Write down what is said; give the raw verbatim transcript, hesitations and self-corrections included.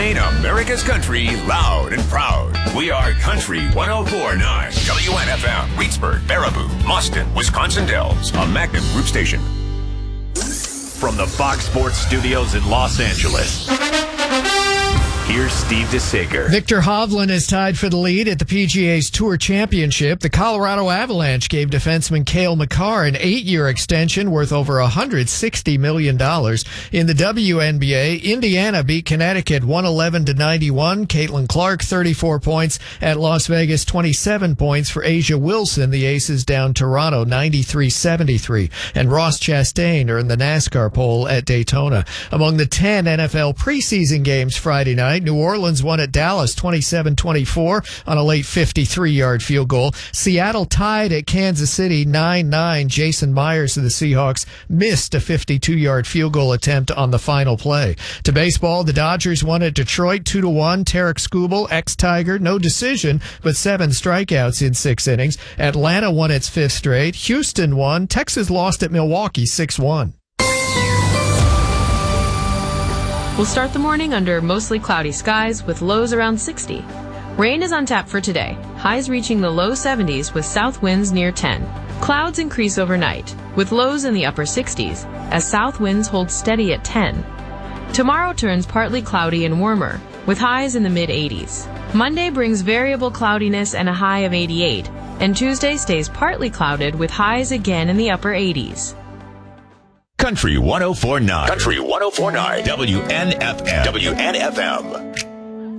Playing America's country loud and proud. We are Country one oh four point nine. W N F M, Reedsburg, Baraboo, Boston, Wisconsin Dells. A Magnum Group station. From the Fox Sports Studios in Los Angeles, here's Steve DeSager. Victor Hovland is tied for the lead at the P G A's Tour Championship. The Colorado Avalanche gave defenseman Cale Makar an eight-year extension worth over one hundred sixty million dollars. In the W N B A, Indiana beat Connecticut one eleven to ninety-one. Caitlin Clark, thirty-four points. At Las Vegas, twenty-seven points for Asia Wilson. The Aces down Toronto ninety-three seventy-three. And Ross Chastain earned the NASCAR pole at Daytona. Among the ten N F L preseason games Friday night, New Orleans won at Dallas twenty-seven twenty-four on a late fifty-three-yard field goal. Seattle tied at Kansas City nine nine. Jason Myers of the Seahawks missed a fifty-two-yard field goal attempt on the final play. To baseball, the Dodgers won at Detroit two to one. Tarek Skubal, ex-Tiger, no decision, but seven strikeouts in six innings. Atlanta won its fifth straight. Houston won. Texas lost at Milwaukee six one. We'll start the morning under mostly cloudy skies with lows around sixty. Rain is on tap for today, highs reaching the low seventies with south winds near ten. Clouds increase overnight, with lows in the upper sixties, as south winds hold steady at ten. Tomorrow turns partly cloudy and warmer, with highs in the mid-eighties. Monday brings variable cloudiness and a high of eighty-eight, and Tuesday stays partly clouded with highs again in the upper eighties. Country one oh four point nine. Country one oh four point nine. W N F M. W N F M.